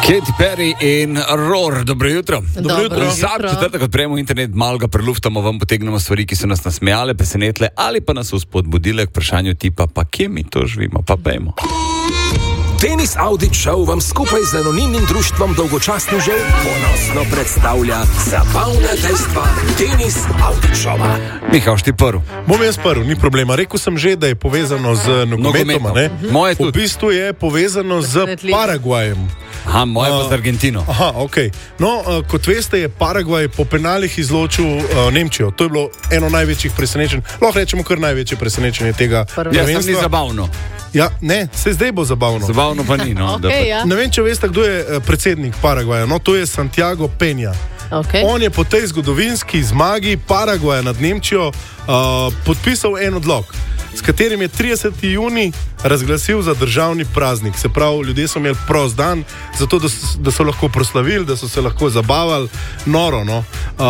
Katy Perry in Roar, dobro jutro. Vsak četrtek odpremo internet, malo ga preluftamo, vam potegnemo stvari, ki so nas nasmejale, presenetile ali pa nas spodbudile k vprašanju tipa, pa kje mi to živimo, pa pejmo. Tenis Audit Show vam skupaj z anonimnim društvom Dolgočasni želj ponosno predstavlja zabavna dejstva Tenis Audit Showa. Miha, ti prvi. Bom jaz prvi, ni problema. Rekel sem že, da je povezano z nogometom, ne? Moje tudi. V bistvu je povezano z Paragvajem. Aha, moje pa z Argentino. Aha, okej. No, kot veste, je Paragvaj po penalih izločil Nemčijo. To je bilo eno največjih presenečenj. Lahko rečemo kar največje presenečenje tega prvenstva. Ja, sem ni zabavno. Ja, ne, se zdaj bo zabavno. Zabavno pa ni, no. Okay, ja. Ne vem, če veste, kdo je predsednik Paragvaja. No, to je Santiago Peña. Okay. On je po tej zgodovinski zmagi Paragvaja nad Nemčijo podpisal en odlok, s katerim je 30. junij razglasil za državni praznik. Se pravi, ljudje so imeli prost dan, zato da so lahko proslavili, da so se lahko zabavali, noro, no.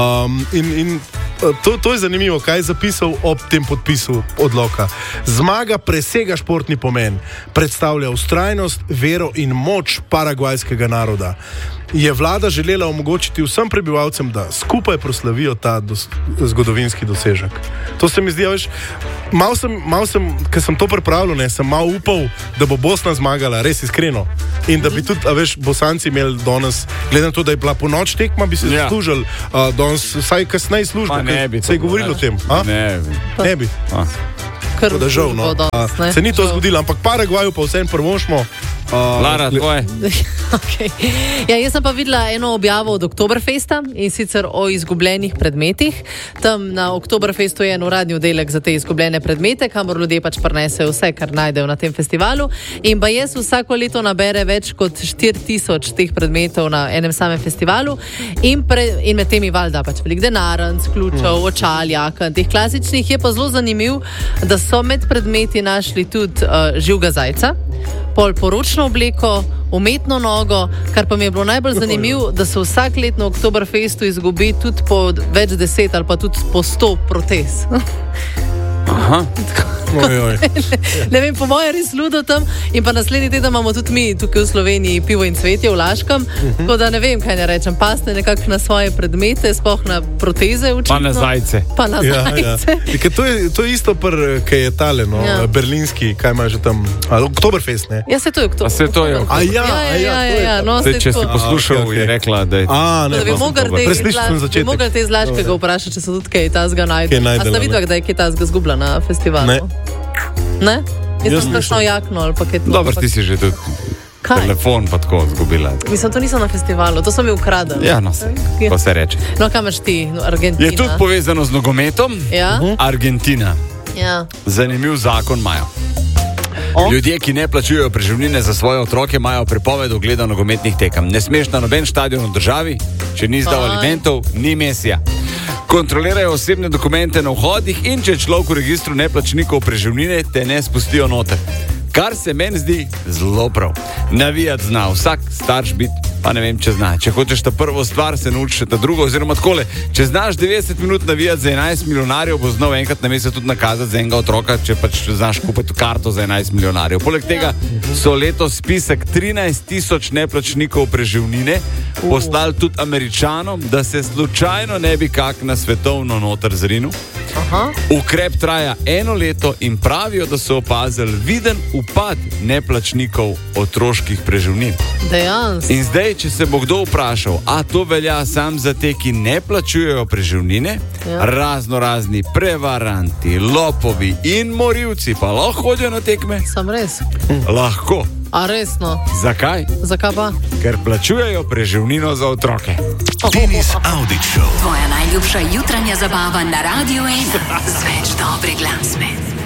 To je zanimivo, kaj je zapisal ob tem podpisu odloka. Zmaga presega športni pomen, predstavlja vztrajnost, vero in moč paragvajskega naroda. Je vlada želela omogočiti vsem prebivalcem, da skupaj proslavijo ta zgodovinski dosežek. To se mi zdi, veš, malo sem, ker sem to pripravljal, sem malo upal, da bo Bosna zmagala, res iskreno. In da bi tudi, veš, Bosanci imeli danes, glede na to, da je bila ponoč tekma, bi se zaslužili danes, vsaj kasneje službo, ker se je govorilo o tem. Ne bi. Da žal, no. Se ni to zgodilo, ampak Paragvaju pa vsem prvošmo. Lara, tvoje. Okay. Ja, jaz sem pa videla eno objavo od Oktoberfesta in sicer o izgubljenih predmetih. Tam na Oktoberfestu je en uradni oddelek za te izgubljene predmete, kamor ljudje pač prinesejo vse, kar najdejo na tem festivalu. In pa jaz vsako leto nabere več kot 4000 teh predmetov na enem samem festivalu in med temi valjda pač velik denarnic, ključev, očal, jaken, teh klasičnih. Je pa zelo zanimiv, da so med predmeti našli tudi živega zajca, pol poročno obleko, umetno nogo, kar pa mi je bilo najbolj zanimivo, da se vsak let na Oktoberfestu izgubi tudi po več 10 ali pa tudi po 100 protez. Aha. Ne vem, po moje res ludo tam. In pa naslednji teden imamo tudi mi tukaj v Sloveniji pivo in cvetje v Laškem. Tako da ne vem, kaj ne rečem. Paste nekako na svoje predmete, sploh na proteze učitno. Pa na zajce. Ja. To je isto, kaj je tale, no, berlinski, kaj ima že tam, Oktoberfest, ne? Ja, se to je Oktoberfest. Zdaj, če si poslušal, je rekla, da je... Da bi mogli te iz Laškega vprašati, če so tudi kaj tazga najdel. A sta videla, da je kaj tazga zgubila na festivalu? Ne? Jaz sem kakšno jakno ali pa kaj to. Dobro, ti si že tudi telefon pa tako zgubila. Mislim, to nisem na festivalu, to so mi ukradili. Ja, no se, pa se reče. No, kam imaš ti? Argentina. Je tudi povezano z nogometom. Ja? Argentina. Ja. Zanimiv zakon imajo. Ljudje, ki ne plačujejo preživnine za svoje otroke, imajo prepoved ogleda nogometnih tekem. Ne smeš na noben stadion v državi, če ni izdal alimentov, ni mesija. Kontrolirajo osebne dokumente na vhodih in če je človek v registru neplačnikov preživnine, te ne spustijo noter. Kar se meni zdi zelo prav. Navijati zna vsak, starš biti, pa ne vem, če zna. Če hočeš ta prvo stvar, se naučiš ta drugo, oziroma takole. Če znaš 90 minut navijati za 11 milijonarjev, bo znal enkrat na mesec tudi nakazati za enega otroka, če pač znaš kupiti karto za 11 milijonarjev. Poleg tega so letos spisek 13 000 neplačnikov preživnine poslali tudi Američanom, da se slučajno ne bi kak na svetovno noter zrinil. Ukrep traja 1 leto in pravijo, da so opazili viden upad neplačnikov otroških preživnin. Dejansko. In zdaj, če se bo kdo vprašal, a to velja sam za te, ki ne plačujejo preživnine, razni prevaranti, lopovi in morilci pa lahko hodijo na tekme? Sam res. Lahko. A resno? Zakaj? Zakaj pa? Ker plačujejo preživnino za otroke. Tenis Audit Show. Tvoja najljubša jutranja zabava na Radio 1 z več dobre glasbe.